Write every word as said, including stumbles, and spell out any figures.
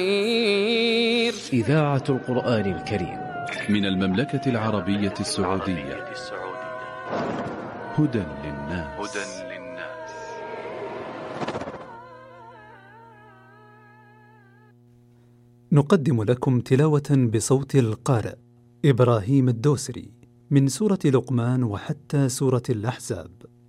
إذاعة القرآن الكريم من المملكة العربية السعودية. هدى للناس. نقدم لكم تلاوة بصوت القارئ إبراهيم الدوسري من سورة لقمان وحتى سورة الأحزاب.